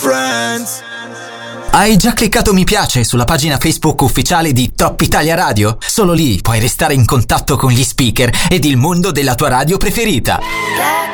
friends. Hai già cliccato mi piace sulla pagina Facebook ufficiale di Top Italia Radio? Solo lì puoi restare in contatto con gli speaker ed il mondo della tua radio preferita.